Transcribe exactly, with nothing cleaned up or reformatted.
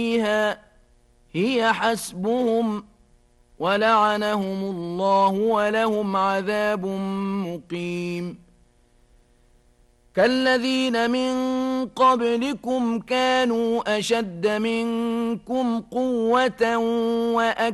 فيها هي حسبهم ولعنهم الله ولهم عذاب مقيم كالذين من قبلكم كانوا أشد منكم قوة وأكثر